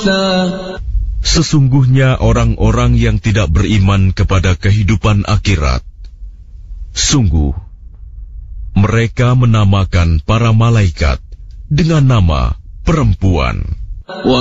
أنثى. Sesungguhnya orang-orang yang tidak beriman kepada kehidupan akhirat, sungguh mereka menamakan para malaikat dengan nama perempuan.